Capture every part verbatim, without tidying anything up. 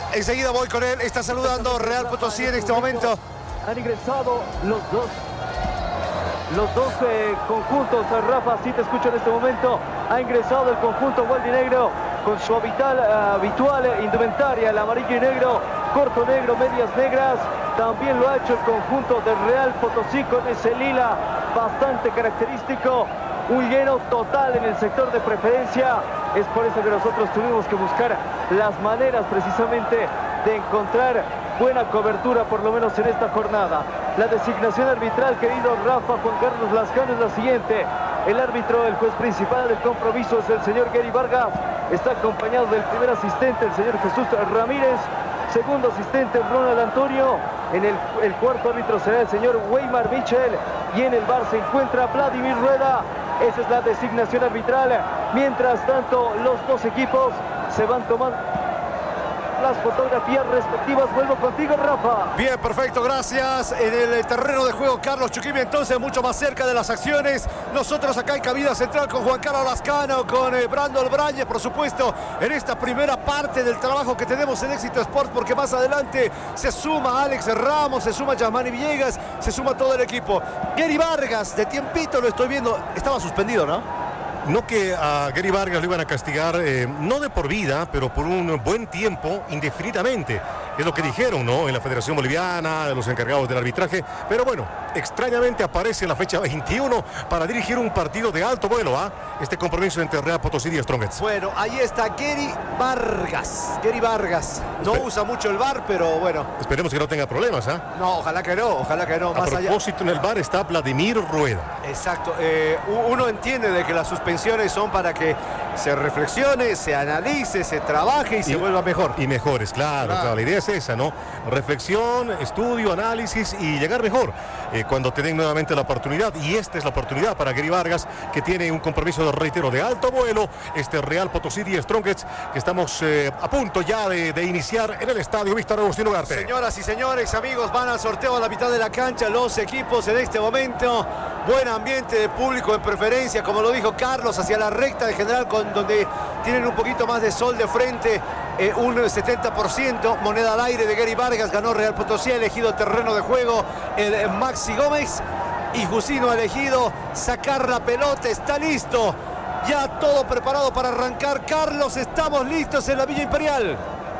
Enseguida voy con él. Está saludando Real Potosí en este momento. Han ingresado los dos. Los dos eh, conjuntos. Rafa, sí te escucho en este momento. Ha ingresado el conjunto gualdinegro con su habitual, uh, habitual indumentaria, el amarillo y negro, corto negro, medias negras. También lo ha hecho el conjunto del Real Potosí con ese lila bastante característico. Un lleno total en el sector de preferencia. Es por eso que nosotros tuvimos que buscar las maneras precisamente de encontrar buena cobertura, por lo menos en esta jornada. La designación arbitral, querido Rafa, Juan Carlos Lascano, es la siguiente. El árbitro, el juez principal del compromiso es el señor Gary Vargas. Está acompañado del primer asistente, el señor Jesús Ramírez. Segundo asistente, Ronald Antonio. En el, el cuarto árbitro será el señor Weimar Michel. Y en el bar se encuentra Vladimir Rueda. Esa es la designación arbitral. Mientras tanto, los dos equipos se van tomando las fotografías respectivas. Vuelvo contigo, Rafa. Bien, perfecto, gracias. En el terreno de juego, Carlos Chuquimi, entonces mucho más cerca de las acciones. Nosotros acá en cabina central con Juan Carlos Lascano, con eh, Brandon Brañez, por supuesto, en esta primera parte del trabajo que tenemos en Éxito Sports, porque más adelante se suma Alex Ramos, se suma Yamani Villegas, se suma todo el equipo. Gary Vargas, de tiempito lo estoy viendo, estaba suspendido, ¿no? No que a Gary Vargas lo iban a castigar, eh, no de por vida, pero por un buen tiempo, indefinidamente. Es lo que dijeron, ¿no? En la Federación Boliviana, de los encargados del arbitraje. Pero bueno, extrañamente aparece en la fecha veintiuno para dirigir un partido de alto vuelo, ¿ah? ¿eh? Este compromiso entre Real Potosí y Strongets. Bueno, ahí está Gary Vargas. Gary Vargas. No Espe usa mucho el V A R, pero bueno. Esperemos que no tenga problemas, ¿ah? ¿eh? No, ojalá que no, ojalá que no. A Más propósito, allá. en el V A R está Vladimir Rueda. Exacto. Eh, uno entiende de que las suspensiones son para que se reflexione, se analice, se trabaje y, y se vuelva mejor. Y mejores, claro, claro. claro. La idea es esa, ¿no? Reflexión, estudio, análisis y llegar mejor eh, cuando te den nuevamente la oportunidad. Y esta es la oportunidad para Gary Vargas, que tiene un compromiso, reitero, de alto vuelo. Este Real Potosí y Strongets, que estamos eh, a punto ya de, de iniciar en el estadio Víctor Agustín Ugarte. Señoras y señores, amigos, van al sorteo a la mitad de la cancha los equipos en este momento. Buen ambiente de público en preferencia, como lo dijo Carlos, hacia la recta de general, con, donde tienen un poquito más de sol de frente, eh, un setenta por ciento. Moneda al aire de Gary Vargas, ganó Real Potosí, ha elegido terreno de juego el Maxi Gómez, y Jusino ha elegido sacar la pelota. Está listo, ya todo preparado para arrancar. Carlos, estamos listos en la Villa Imperial.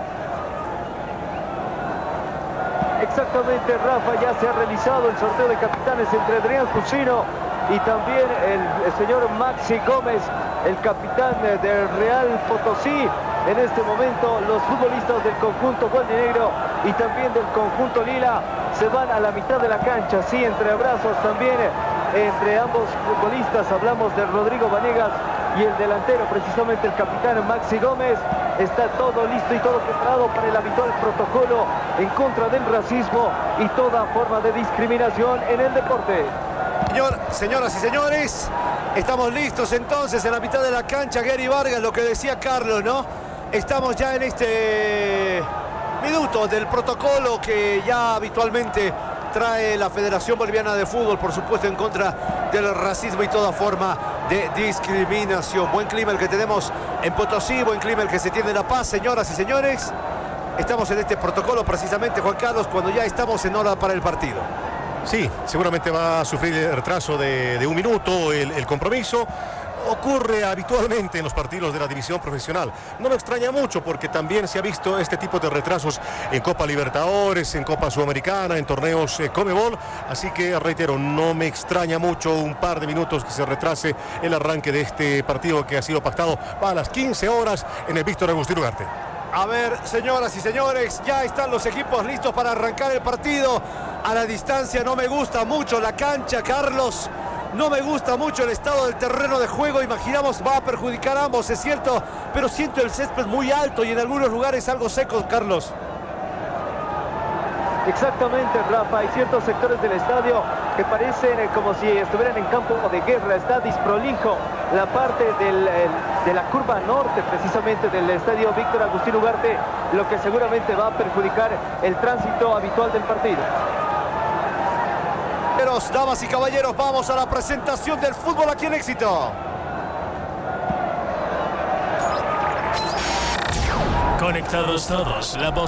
Exactamente, Rafa, ya se ha realizado el sorteo de capitanes entre Adrián Jusino y también el, el señor Maxi Gómez, el capitán del Real Potosí. En este momento los futbolistas del conjunto gualdinegro y también del conjunto lila se van a la mitad de la cancha, sí, entre abrazos también entre ambos futbolistas. Hablamos de Rodrigo Vanegas y el delantero, precisamente el capitán Maxi Gómez. Está todo listo y todo preparado para el habitual protocolo en contra del racismo y toda forma de discriminación en el deporte. Señor, señoras y señores, estamos listos entonces en la mitad de la cancha. Gary Vargas, lo que decía Carlos, ¿no? Estamos ya en este minuto del protocolo que ya habitualmente trae la Federación Boliviana de Fútbol, por supuesto, en contra del racismo y toda forma de discriminación. Buen clima el que tenemos en Potosí, buen clima el que se tiene en La Paz, señoras y señores. Estamos en este protocolo precisamente, Juan Carlos, cuando ya estamos en hora para el partido. Sí, seguramente va a sufrir el retraso de, de un minuto el, el compromiso. Ocurre habitualmente en los partidos de la división profesional. No me extraña mucho porque también se ha visto este tipo de retrasos en Copa Libertadores, en Copa Sudamericana, en torneos eh, Conmebol. Así que, reitero, no me extraña mucho un par de minutos que se retrase el arranque de este partido que ha sido pactado para las quince horas en el Víctor Agustín Ugarte. A ver, señoras y señores, ya están los equipos listos para arrancar el partido. A la distancia no me gusta mucho la cancha, Carlos. No me gusta mucho el estado del terreno de juego. Imaginamos va a perjudicar a ambos, es cierto, pero siento el césped muy alto y en algunos lugares algo seco, Carlos. Exactamente, Rafa. Hay ciertos sectores del estadio que parecen como si estuvieran en campo de guerra. Está disprolijo la parte del, el, de la curva norte, precisamente del estadio Víctor Agustín Ugarte, lo que seguramente va a perjudicar el tránsito habitual del partido. Damas y caballeros, vamos a la presentación del fútbol aquí en Éxito. Conectados todos, la voz